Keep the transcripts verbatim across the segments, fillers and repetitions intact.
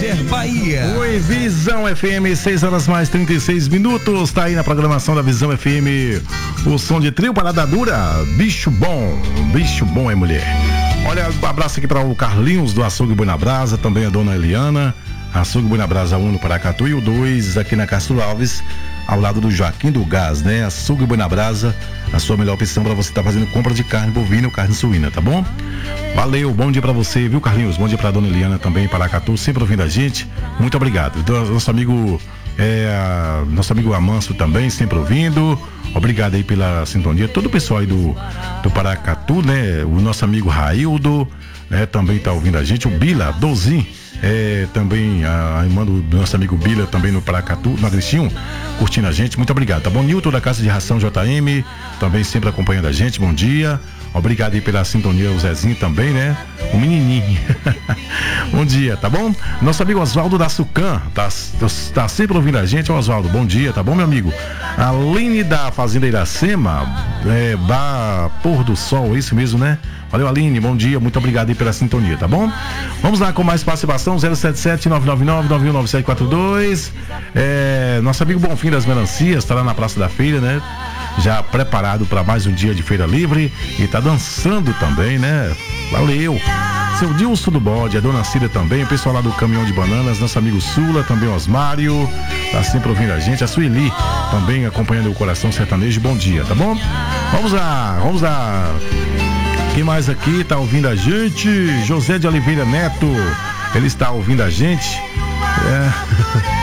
Roger Bahia. Oi, Visão F M, seis horas mais trinta e seis minutos. Tá aí na programação da Visão F M o som de trio Parada Dura. Bicho bom, bicho bom é mulher. Olha, um abraço aqui para o Carlinhos do Açougue Boi na Brasa, também a dona Eliana. Açougue Boi na Brasa um no Paracatu e o dois aqui na Castro Alves, ao lado do Joaquim do Gás, né? Açougue Boi na Brasa, a sua melhor opção para você estar tá fazendo compra de carne bovina ou carne suína, tá bom? Valeu, bom dia para você, viu, Carlinhos? Bom dia para dona Eliana também, Paracatu, sempre ouvindo a gente. Muito obrigado. Nosso amigo, é, nosso amigo Amanso também, sempre ouvindo. Obrigado aí pela sintonia. Todo o pessoal aí do, do Paracatu, né? O nosso amigo Raildo, né? Também tá ouvindo a gente. O Bila, Dozin. É, também a, a irmã do, do nosso amigo Bila, também no Paracatu, no Agrestinho, curtindo a gente, muito obrigado, tá bom? Nilton da Casa de Ração J M, também sempre acompanhando a gente, bom dia. Obrigado aí pela sintonia, o Zezinho também, né? O menininho. Bom dia, tá bom? Nosso amigo Oswaldo da Sucan, tá, tá sempre ouvindo a gente. Oswaldo, bom dia, tá bom, meu amigo? A Aline da Fazenda Iracema, é, Bar Pôr do Sol, é isso mesmo, né? Valeu, Aline, bom dia, muito obrigado aí pela sintonia, tá bom? Vamos lá com mais participação, zero sete sete, nove nove nove, nove um nove sete quatro dois. É, nosso amigo Bonfim das Melancias, tá lá na Praça da Feira, né? Já preparado para mais um dia de feira livre e tá dançando também, né? Valeu! Seu Dilson do Bode, a dona Cida também, o pessoal lá do Caminhão de Bananas, nosso amigo Sula, também o Osmário, tá sempre ouvindo a gente, a Sueli também acompanhando o Coração Sertanejo, bom dia, tá bom? Vamos lá, vamos lá. Quem mais aqui tá ouvindo a gente? José de Oliveira Neto, ele está ouvindo a gente. É...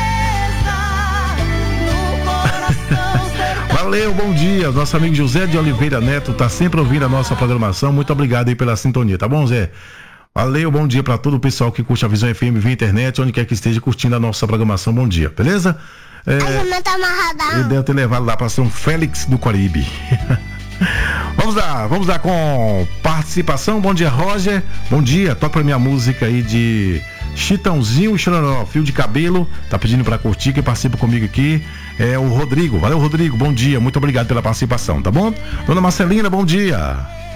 Valeu, bom dia. Nosso amigo José de Oliveira Neto tá sempre ouvindo a nossa programação. Muito obrigado aí pela sintonia, tá bom, Zé? Valeu, bom dia para todo o pessoal que curte a Visão F M via internet, onde quer que esteja curtindo a nossa programação. Bom dia, beleza? É, ele deve ter levado lá para São Félix do Caribe. Vamos lá, vamos lá com participação. Bom dia, Roger. Bom dia, toca pra minha música aí de Chitãozinho e Chororó, Fio de Cabelo. Tá pedindo pra curtir, quem participa comigo aqui é o Rodrigo. Valeu, Rodrigo, bom dia, muito obrigado pela participação, tá bom? Dona Marcelina, bom dia.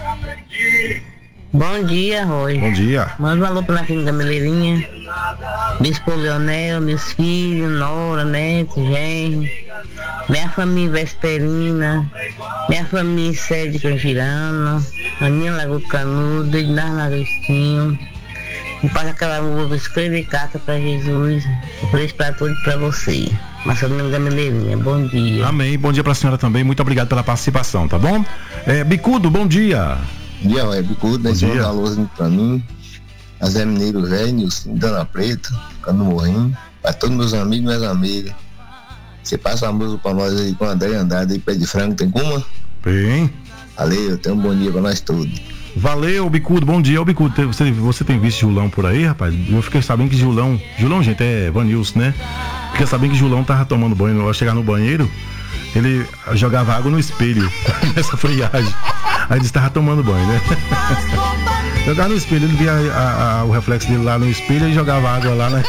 Bom dia, Roger. Bom dia. Manda um alô pra minha filha da Meleirinha, Bispo Leonel, meus filhos, Nora, Neto, Genro, minha família Vesperina, minha família Sede Canjirano, Aninha Lago Canudo, Ednar Agostinho. E passa aquela música, escreve carta pra Jesus, ofereço pra todos e pra você. Marcelino da Meleirinha, bom dia. Amém, bom dia pra senhora também, muito obrigado pela participação, tá bom? É, Bicudo, bom dia. Bom dia, é Bicudo, né? Senhor da Luz pra mim, a Zé Mineiro Velho, Dana Preta, Cano Morrinho, pra todos meus amigos e minhas amigas. Você passa a música pra nós aí com o André Andrade aí, Pé de Frango, tem como? Bem. Valeu, tenha um bom dia pra nós todos. Valeu, Bicudo, bom dia. Ô, Bicudo, você, você tem visto Julão por aí, rapaz? Eu fiquei sabendo que Julão, Julão, gente, é Vanilson, né? Fiquei sabendo que Julão tava tomando banho, ao chegar no banheiro, ele jogava água no espelho, nessa friagem. Aí ele estava tomando banho, né? Jogava no espelho, ele via a, a, o reflexo dele lá no espelho e jogava água lá na...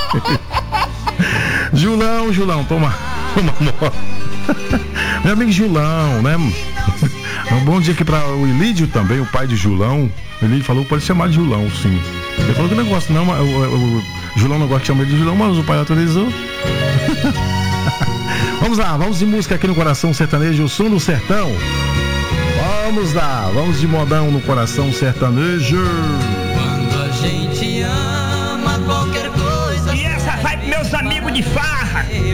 Julão, Julão, toma, toma moto. Meu amigo Julão, né? Um bom dia aqui para o Ilídio também, o pai de Julão. O Ilídio falou que pode chamar de Julão, sim. Ele falou que não gosta não, mas o, o, o Julão não gosta de chamar ele de Julão, mas o pai autorizou. Vamos lá, vamos de música aqui no Coração Sertanejo, o som do sertão. Vamos lá, vamos de modão no Coração Sertanejo. Quando a gente ama qualquer coisa. E essa vai pros meus amigos de farra.